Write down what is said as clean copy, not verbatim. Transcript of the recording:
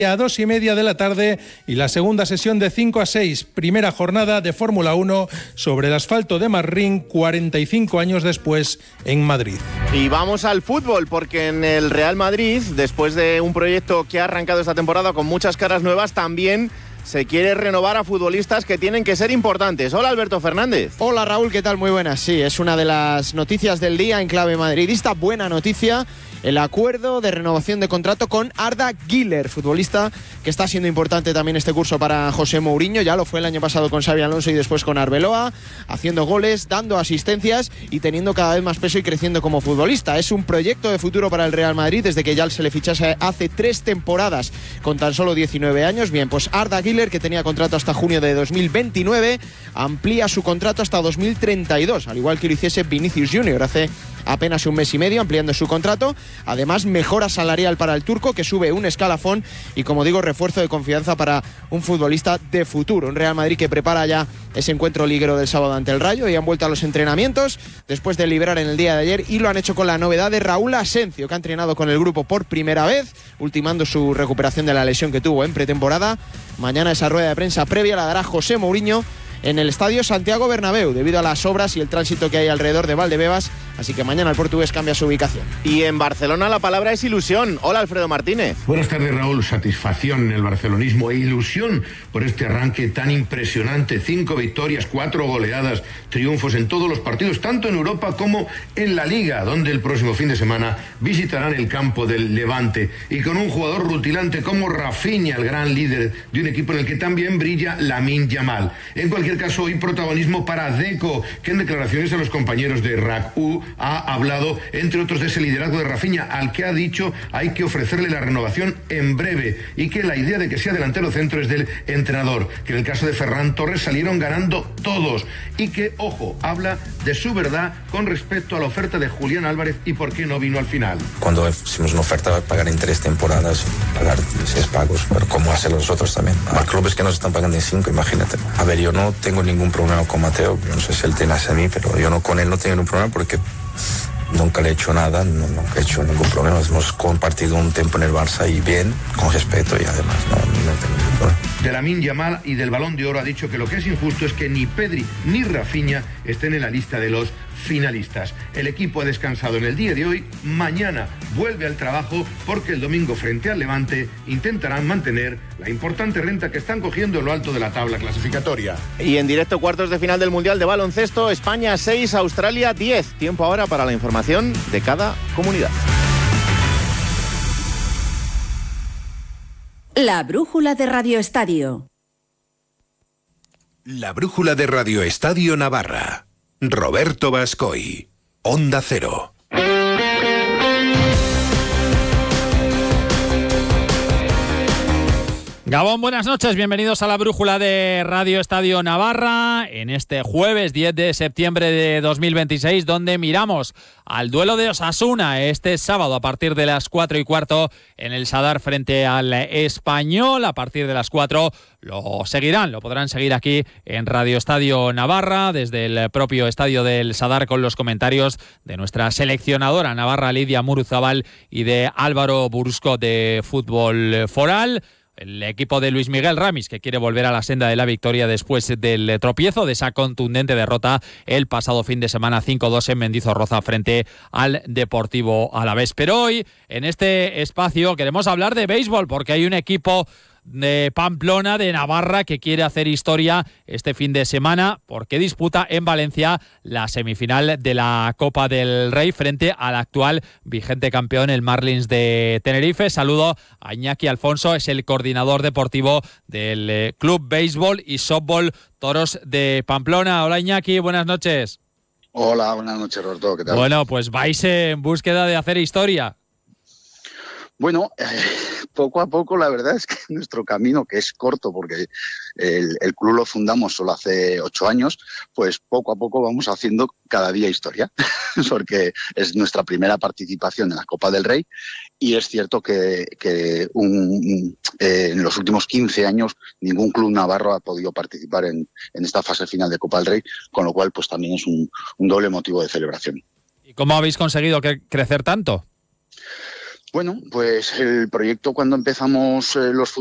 a 2:30 de la tarde y la segunda sesión de 5 a 6, primera jornada de Fórmula 1 sobre el asfalto de Marrín 45 años después en Madrid. Y vamos al fútbol, porque en el Real Madrid, después de un proyecto que ha arrancado esta temporada con muchas caras nuevas, también se quiere renovar a futbolistas que tienen que ser importantes. Hola, Alberto Fernández. Hola, Raúl, ¿qué tal? Muy buenas. Sí, es una de las noticias del día en clave madridista. Buena noticia, el acuerdo de renovación de contrato con Arda Güler, futbolista que está siendo importante también este curso para José Mourinho. Ya lo fue el año pasado con Xabi Alonso y después con Arbeloa, haciendo goles, dando asistencias y teniendo cada vez más peso y creciendo como futbolista. Es un proyecto de futuro para el Real Madrid desde que ya se le fichase hace 3 temporadas con tan solo 19 años. Bien, pues Arda Güler, que tenía contrato hasta junio de 2029, amplía su contrato hasta 2032, al igual que lo hiciese Vinicius Junior hace apenas un mes y medio, ampliando su contrato. Además, mejora salarial para el turco, que sube un escalafón y, como digo, refuerzo de confianza para un futbolista de futuro. Un Real Madrid que prepara ya ese encuentro liguero del sábado ante el Rayo y han vuelto a los entrenamientos después de liberar en el día de ayer, y lo han hecho con la novedad de Raúl Asencio, que ha entrenado con el grupo por primera vez, ultimando su recuperación de la lesión que tuvo en pretemporada. Mañana esa rueda de prensa previa la dará José Mourinho en el estadio Santiago Bernabéu, debido a las obras y el tránsito que hay alrededor de Valdebebas, así que mañana el portugués cambia su ubicación. Y en Barcelona la palabra es ilusión. Hola, Alfredo Martínez. Buenas tardes, Raúl. Satisfacción en el barcelonismo e ilusión por este arranque tan impresionante. 5 victorias, 4 goleadas, triunfos en todos los partidos, tanto en Europa como en la Liga, donde el próximo fin de semana visitarán el campo del Levante, y con un jugador rutilante como Rafinha, el gran líder de un equipo en el que también brilla Lamine Yamal. En cualquier caso, hoy protagonismo para Deco, que en declaraciones a los compañeros de RAC-U ha hablado, entre otros, de ese liderazgo de Rafinha, al que ha dicho hay que ofrecerle la renovación en breve, y que la idea de que sea delantero centro es del entrenador, que en el caso de Ferran Torres salieron ganando todos, y que, ojo, habla de su verdad con respecto a la oferta de Julián Álvarez y por qué no vino al final. Cuando hicimos una oferta, pagar en 3 temporadas, pagar 6 pagos, pero ¿cómo hacerlo nosotros también? Hay clubes que nos están pagando en 5, imagínate. A ver, yo no tengo ningún problema con Mateo, yo no sé si él tiene hacia mí, pero yo no, con él no tengo ningún problema porque nunca le he hecho nada, nunca he hecho ningún problema. Hemos compartido un tiempo en el Barça y bien, con respeto, y además no tengo ningún problema. De Lamine Yamal y del Balón de Oro ha dicho que lo que es injusto es que ni Pedri ni Rafinha estén en la lista de los finalistas. El equipo ha descansado en el día de hoy, mañana vuelve al trabajo, porque el domingo frente al Levante intentarán mantener la importante renta que están cogiendo en lo alto de la tabla clasificatoria. Y en directo, cuartos de final del Mundial de Baloncesto, España 6, Australia 10. Tiempo ahora para la información de cada comunidad. La brújula de Radio Estadio. La brújula de Radio Estadio Navarra. Roberto Bascoy. Onda Cero. Gabón, buenas noches, bienvenidos a la brújula de Radio Estadio Navarra en este jueves 10 de septiembre de 2026, donde miramos al duelo de Osasuna este sábado a partir de las 4:15 en el Sadar frente al Español. A partir de las 4 lo podrán seguir aquí en Radio Estadio Navarra, desde el propio estadio del Sadar, con los comentarios de nuestra seleccionadora navarra Lidia Muruzabal y de Álvaro Burusco de Fútbol Foral. El equipo de Luis Miguel Ramis, que quiere volver a la senda de la victoria después del tropiezo de esa contundente derrota el pasado fin de semana 5-2 en Mendizorroza frente al Deportivo Alavés. Pero hoy, en este espacio, queremos hablar de béisbol, porque hay un equipo de Pamplona, de Navarra, que quiere hacer historia este fin de semana, porque disputa en Valencia la semifinal de la Copa del Rey frente al actual vigente campeón, el Marlins de Tenerife. Saludo a Iñaki Alfonso, es el coordinador deportivo del Club Béisbol y Softball Toros de Pamplona. Hola, Iñaki, buenas noches. Hola, buenas noches, Roberto, ¿qué tal? Bueno, pues vais en búsqueda de hacer historia. Bueno, poco a poco, la verdad es que nuestro camino, que es corto porque el club lo fundamos solo hace 8 años, pues poco a poco vamos haciendo cada día historia, porque es nuestra primera participación en la Copa del Rey, y es cierto que en los últimos 15 años ningún club navarro ha podido participar en esta fase final de Copa del Rey, con lo cual pues también es un doble motivo de celebración. ¿Y cómo habéis conseguido crecer tanto? Bueno, pues el proyecto cuando empezamos los